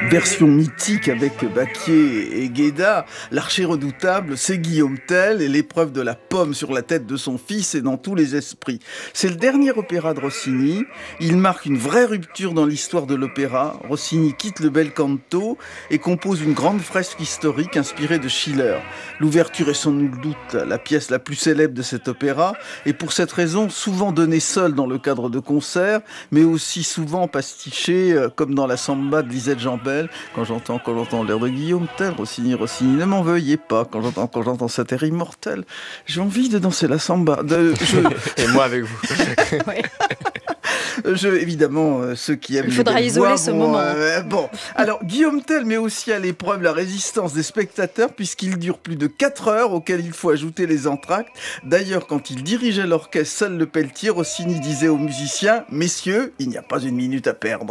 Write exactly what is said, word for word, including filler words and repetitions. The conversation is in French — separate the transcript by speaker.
Speaker 1: version mythique avec Baquier et Guéda, l'archer redoutable, c'est Guillaume Tell et l'épreuve de la pomme sur la tête de son fils est dans tous les esprits. C'est le dernier opéra de Rossini. Il marque une vraie rupture dans l'histoire de l'opéra. Rossini quitte le bel canto et compose une grande fresque historique inspirée de Schiller. L'ouverture est sans nul doute la pièce la plus célèbre de cet opéra et pour cette raison souvent donnée seule dans le cadre de concerts, mais aussi souvent pastichée euh, comme dans la samba de Lisette Jambel. Quand j'entends, quand j'entends l'air de Guillaume Tell, Rossini, Rossini, ne m'en veuillez pas. Quand j'entends, quand j'entends cet air immortel, j'ai envie de danser la samba. De, je...
Speaker 2: Et moi avec vous.
Speaker 3: Ouais.
Speaker 1: Je, évidemment, euh, ceux qui aiment
Speaker 3: Il faudra
Speaker 1: les
Speaker 3: isoler
Speaker 1: voix,
Speaker 3: ce
Speaker 1: bon,
Speaker 3: moment.
Speaker 1: Euh, bon, alors Guillaume Tell met aussi à l'épreuve la résistance des spectateurs puisqu'il dure plus de quatre heures auxquelles il faut ajouter les entr'actes. D'ailleurs, quand il dirigeait l'orchestre seul le Pelletier, Rossini disait aux musiciens « Messieurs, il n'y a pas une minute à perdre ».